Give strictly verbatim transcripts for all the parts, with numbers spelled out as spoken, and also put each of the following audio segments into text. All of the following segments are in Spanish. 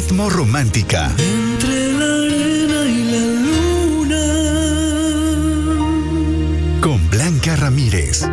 Ritmo Romántica. Entre la arena y la luna. Con Blanca Ramírez.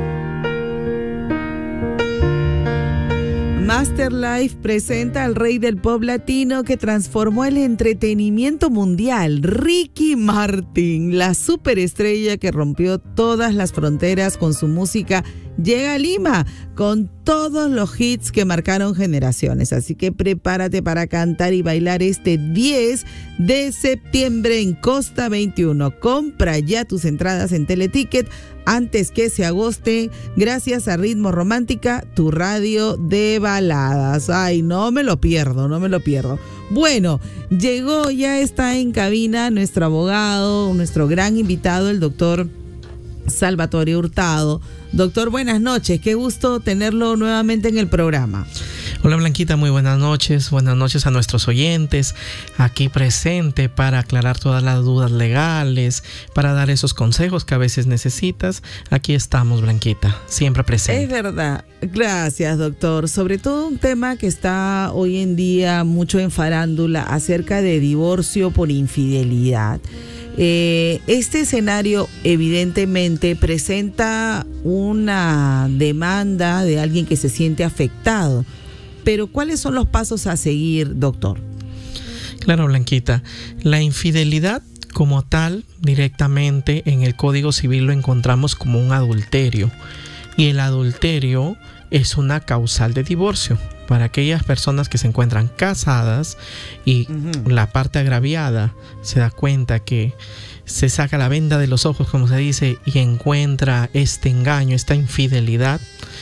Masterlife presenta al rey del pop latino que transformó el entretenimiento mundial, Ricky Martin, la superestrella que rompió todas las fronteras con su música. Llega a Lima con todos los hits que marcaron generaciones. Así que prepárate para cantar y bailar este diez de septiembre en Costa veintiuno. Compra ya tus entradas en Teleticket antes que se agosten, gracias a Ritmo Romántica, tu radio de baladas. Ay, no me lo pierdo, no me lo pierdo. Bueno, llegó, ya está en cabina nuestro abogado, nuestro gran invitado, el doctor Salvatore Hurtado. Doctor, buenas noches, qué gusto tenerlo nuevamente en el programa. Hola Blanquita, muy buenas noches, buenas noches a nuestros oyentes, aquí presente para aclarar todas las dudas legales, para dar esos consejos que a veces necesitas. Aquí estamos, Blanquita, siempre presente. Es verdad, gracias doctor. Sobre todo un tema que está hoy en día mucho en farándula acerca de divorcio por infidelidad. Eh, este escenario evidentemente presenta una demanda de alguien que se siente afectado, pero ¿cuáles son los pasos a seguir, doctor? Claro, Blanquita, la infidelidad como tal directamente en el Código Civil lo encontramos como un adulterio, y el adulterio es una causal de divorcio para aquellas personas que se encuentran casadas y uh-huh. la parte agraviada se da cuenta que se saca la venda de los ojos, como se dice, y encuentra este engaño, esta infidelidad,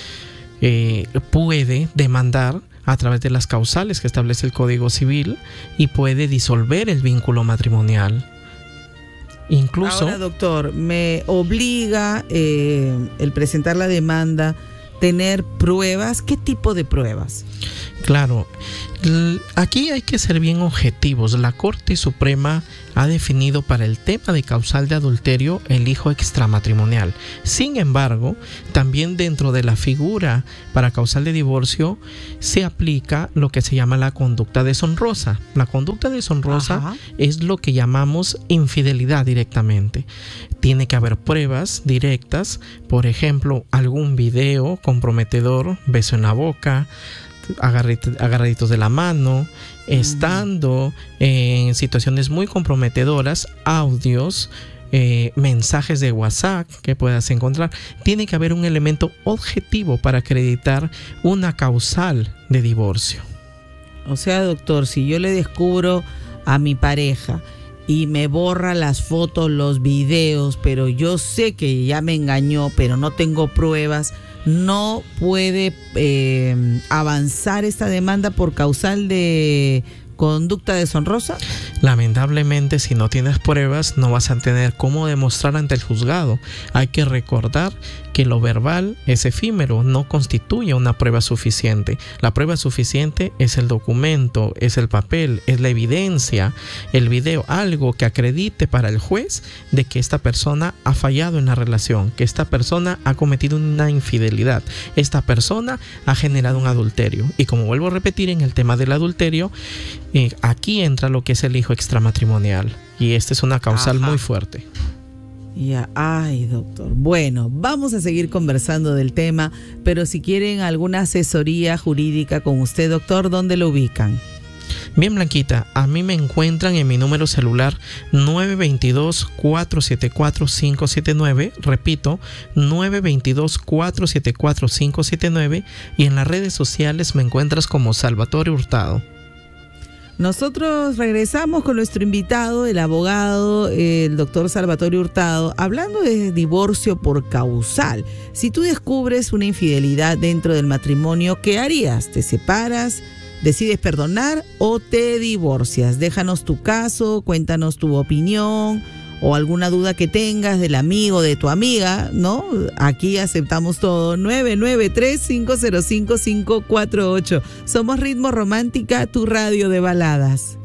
eh, puede demandar a través de las causales que establece el Código Civil y puede disolver el vínculo matrimonial. Incluso, ahora, doctor, me obliga eh, el presentar la demanda tener pruebas. ¿Qué tipo de pruebas? Claro, aquí hay que ser bien objetivos. La Corte Suprema ha definido para el tema de causal de adulterio el hijo extramatrimonial. Sin embargo, también dentro de la figura para causal de divorcio se aplica lo que se llama la conducta deshonrosa. La conducta deshonrosa Ajá. es lo que llamamos infidelidad directamente. Tiene que haber pruebas directas, por ejemplo, algún video comprometedor, beso en la boca, agarraditos de la mano, estando en situaciones muy comprometedoras, audios, eh, mensajes de WhatsApp que puedas encontrar. Tiene que haber un elemento objetivo para acreditar una causal de divorcio. O sea, doctor, si yo le descubro a mi pareja y me borra las fotos, los videos, pero yo sé que ya me engañó, pero no tengo pruebas, ¿no puede eh, avanzar esta demanda por causal de conducta deshonrosa? Lamentablemente, si no tienes pruebas, no vas a tener cómo demostrar ante el juzgado. Hay que recordar que lo verbal es efímero, no constituye una prueba suficiente. La prueba suficiente es el documento, es el papel, es la evidencia, el video, algo que acredite para el juez de que esta persona ha fallado en la relación, que esta persona ha cometido una infidelidad, esta persona ha generado un adulterio. Y como vuelvo a repetir en el tema del adulterio, eh, aquí entra lo que es el hijo extramatrimonial, y esta es una causal Ajá. muy fuerte. Ya, ay, doctor. Bueno, vamos a seguir conversando del tema, pero si quieren alguna asesoría jurídica con usted, doctor, ¿dónde lo ubican? Bien, Blanquita, a mí me encuentran en mi número celular nueve dos dos, cuatro siete cuatro, cinco siete nueve, repito, nueve dos dos, cuatro siete cuatro, cinco siete nueve, y en las redes sociales me encuentras como Salvatore Hurtado. Nosotros regresamos con nuestro invitado, el abogado, el doctor Salvatore Hurtado, hablando de divorcio por causal. Si tú descubres una infidelidad dentro del matrimonio, ¿qué harías? ¿Te separas? ¿Decides perdonar o te divorcias? Déjanos tu caso, cuéntanos tu opinión o alguna duda que tengas del amigo, de tu amiga, ¿no? Aquí aceptamos todo. nueve nueve tres, cinco cero cinco, cinco cuatro ocho. Somos Ritmo Romántica, tu radio de baladas.